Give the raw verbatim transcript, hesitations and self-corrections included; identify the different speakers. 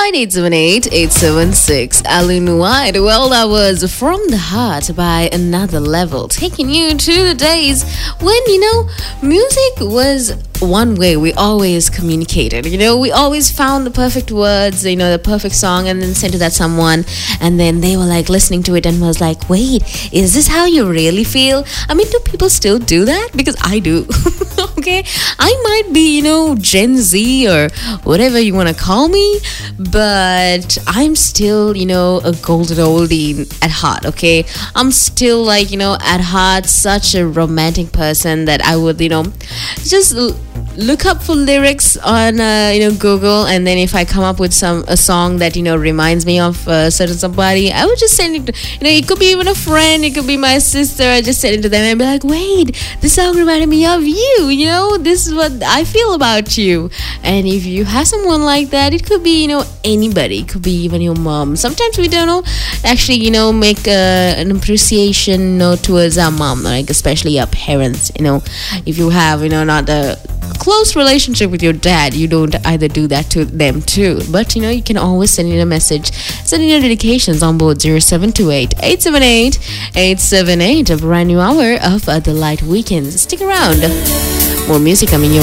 Speaker 1: nine eight seven eight, eight seven six. Alan White. Well, that was From the Heart by Another Level, taking you to the days when, you know, music was one way we always communicated. You know, we always found the perfect words, you know, the perfect song, and then sent to that someone, and then they were like listening to it and was like, wait, is this how you really feel? I mean, do people still do that? Because I do. Okay, I might be, you know, Gen Z or whatever you want to call me, but I'm still, you know, a golden oldie at heart. Okay, I'm still like, you know, at heart such a romantic person that I would, you know, just l- look up for lyrics on uh, you know, Google, and then if I come up with some a song that, you know, reminds me of a certain somebody, I would just send it to, you know, it could be even a friend, it could be my sister. I just send it to them and be like, wait, this song reminded me of you, you know, this is what I feel about you. And if you have someone like that, it could be, you know, anybody, it could be even your mom. Sometimes we don't know actually, you know, make uh, an appreciation note towards our mom, like especially our parents. You know, if you have, you know, not a close relationship with your dad, you don't either do that to them too. But, you know, you can always send in a message, send in your dedications on board zero seven two eight, eight seven eight, eight seven eight. A brand new hour of uh, the Light Weekends. Stick around, more music coming your